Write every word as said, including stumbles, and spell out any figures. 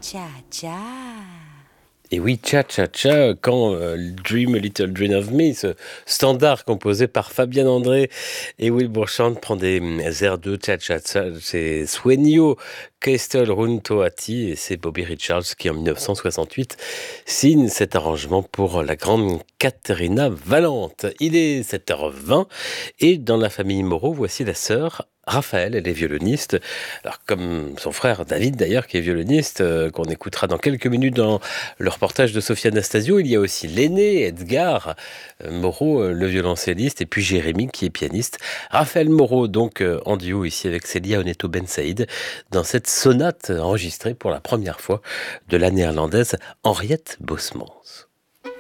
Cha-cha. Et oui, Cha-Cha-Cha, quand euh, Dream a Little Dream of Me, ce standard composé par Fabienne André et Will Burchand prend des mm, airs de Cha-Cha-Cha, c'est Sueño que estoy junto a ti, et c'est Bobby Richards qui en mille neuf cent soixante-huit signe cet arrangement pour la grande Caterina Valente. Il est sept heures vingt et dans la famille Moreau, voici la sœur Raphaël, elle est violoniste. Alors comme son frère David d'ailleurs qui est violoniste, euh, qu'on écoutera dans quelques minutes dans le reportage de Sophie Anastasio, il y a aussi l'aîné Edgar euh, Moreau, euh, le violoncelliste, et puis Jérémy qui est pianiste. Raphaël Moreau donc euh, en duo ici avec Célia Oneto Ben Saïd dans cette sonate enregistrée pour la première fois de la néerlandaise Henriette Bosmans.